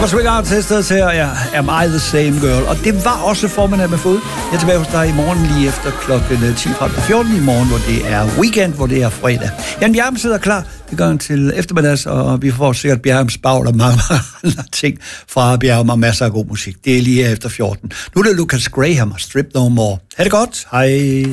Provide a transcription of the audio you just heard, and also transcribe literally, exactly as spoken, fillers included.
kommer Swing Artists her, og jeg er meget the same girl. Og det var også formiddag med fod. Jeg er tilbage hos dig i morgen lige efter klokken ti frem til fjorten i morgen, hvor det er weekend, hvor det er fredag. Jan Bjerm sidder klar. Vi går til eftermiddags, og vi får sikkert Bjerms bagl og mange andre ting fra Bjerm og masser af god musik. Det er lige efter fjorten. Nu er det Lucas Graham og Strip No More. Ha' det godt. Hej.